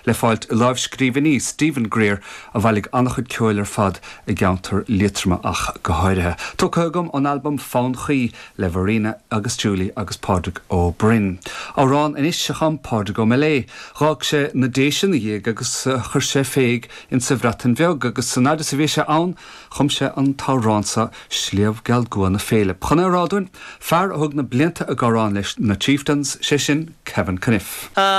le fáilt i láimhscríbhí Stephen Greer a bhailig annach chud ceoil fad I gceantar litrama ach go háirithe. Tá cogam an album Fáin Chaoi le Verena agus Julie agus Pádraig Ó Bryn. Árán inis se chum Pádraig Ó Millé. Rák sé na déisian dhéag agus chur sé féig in sa bhreatan bheag agus san airde sa bhí sé ann chum sé an táránsa sliamh geal na féile. Chana ráúin fear thug na blianta a gárán leis na Chieftains sé sin Kevin Caniff.